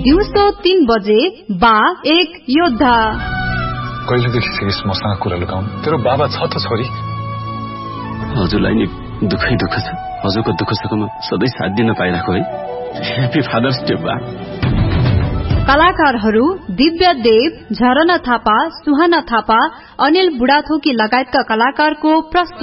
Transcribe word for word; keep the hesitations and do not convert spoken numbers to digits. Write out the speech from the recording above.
दिउँसो तीन बजे बा एक योद्धा। कहिलेदेखि सिकिस मसँग कुरा लुकाउनु? तेरो बाबा छ त छोरी। हजुरलाई नि दुःखै दुःख छ। हजुरको दुःख सुखमा सधैँ साथ दिन पाइरहेको है। ह्यापी फादर्स डे बा। कलाकारहरू दिव्य देव, झरना थापा, सुहाना थापा, अनिल बुढाथोकी लगायतका कलाकारको प्रस्तुति।